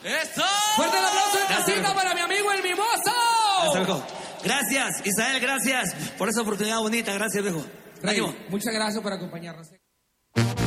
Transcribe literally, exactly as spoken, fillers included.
¡Eso! ¡Fuerte el aplauso de Gracias, tacita para mi amigo el Mimoso! Gracias, viejo. Gracias, Israel, gracias por esa oportunidad bonita. Gracias, viejo. Rey, Ánimo. muchas gracias por acompañarnos.